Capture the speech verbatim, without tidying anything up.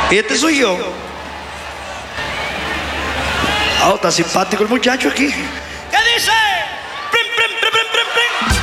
Este soy yo. Ah, está simpático el muchacho aquí. ¿Qué dice? ¡Prim, prim, prim, prim, prim, prim!